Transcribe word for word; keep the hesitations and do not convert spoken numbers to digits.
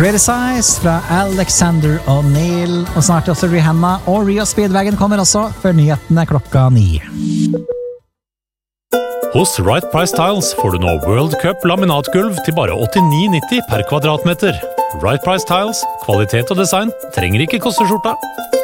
Criticize fra Alexander O'Neill, og snart også Rihanna og Rio Speedwagon kommer også før nyhetene klokka ni. Hos Right Price Tiles får du nå World Cup laminatgulv til bare åttini nitti per kvadratmeter. Right Price Tiles, kvalitet og design trenger ikke koste skjorta.